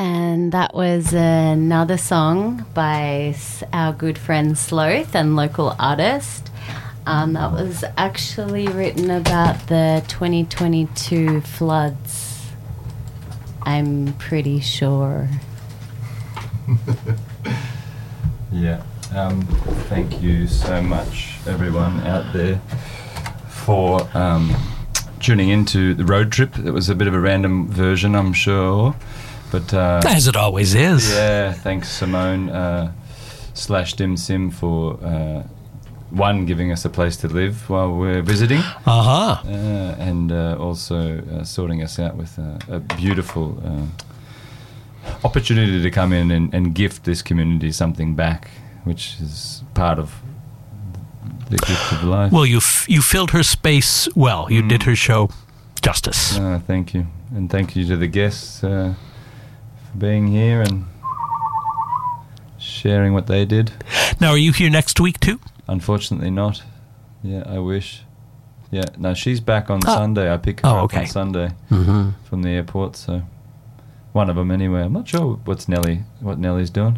And that was another song by our good friend Sloth and local artist. That was actually written about the 2022 floods, I'm pretty sure. Yeah. Thank you so much, everyone out there, for tuning into the road trip. It was a bit of a random version, I'm sure. But as it always is. Yeah, thanks Simone / Dim Sim for giving us a place to live while we're visiting, and also sorting us out with a beautiful opportunity to come in and gift this community something back, which is part of the gift of life. Well, you filled her space well. You did her show justice. Thank you, and thank you to the guests being here and sharing what they did. Now, are you here next week too? Unfortunately not. Yeah, I wish. Yeah, no, she's back on Sunday. I pick her up on Sunday from the airport, so one of them anyway. I'm not sure what Nellie's doing.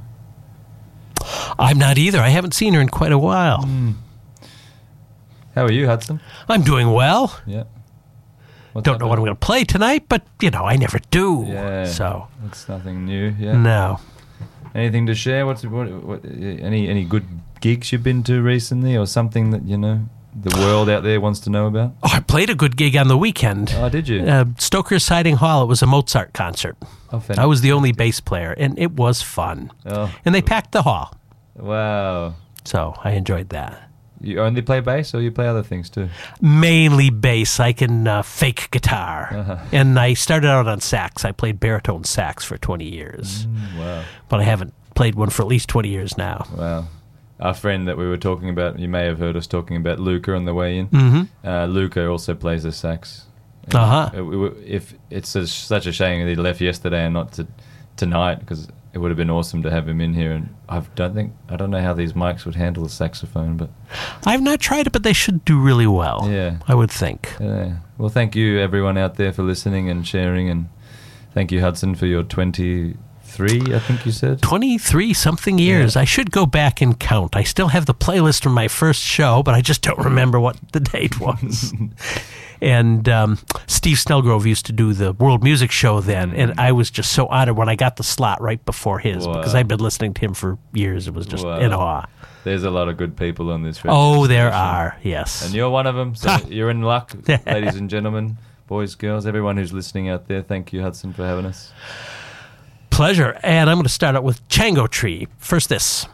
I'm not either. I haven't seen her in quite a while. How are you, Hudson? I'm doing well. Yeah. Don't know what I'm going to play tonight, but, I never do. Yeah, so it's nothing new, yeah. No. Anything to share? What any good gigs you've been to recently, or something that, the world out there wants to know about? Oh, I played a good gig on the weekend. Oh, did you? Stoker's Siding Hall. It was a Mozart concert. Oh, fantastic. I was the only bass player, and it was fun. Oh. And they packed the hall. Wow. So I enjoyed that. You only play bass, or you play other things too? Mainly bass. I can fake guitar. And I started out on sax. I played baritone sax for 20 years. Wow. But I haven't played one for at least 20 years now. Wow. Our friend that we were talking about, you may have heard us talking about Luca on the way in. Luca also plays the sax. If it's such a shame that he left yesterday and not tonight, because it would have been awesome to have him in here. And I don't know how these mics would handle the saxophone, but I've not tried it, but they should do really well. Yeah, I would think. Yeah. Well, thank you everyone out there for listening and sharing, and thank you, Hudson, for your 23, I think you said 23 something years. Yeah. I should go back and count. I still have the playlist from my first show, but I just don't remember what the date was. And Steve Snellgrove used to do the World Music Show then, and I was just so honored when I got the slot right before his, because I've been listening to him for years. It was just in awe. There's a lot of good people on this radio station. There station. are, yes. And you're one of them, so you're in luck, ladies and gentlemen, boys, girls, everyone who's listening out there. Thank you, Hudson, for having us. Pleasure. And I'm going to start out with Chango Tree. First this.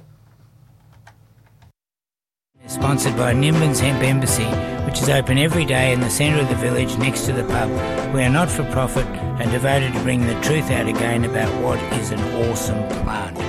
Sponsored by Nimbin's Hemp Embassy, which is open every day in the centre of the village next to the pub. We are not for profit and devoted to bringing the truth out again about what is an awesome plant.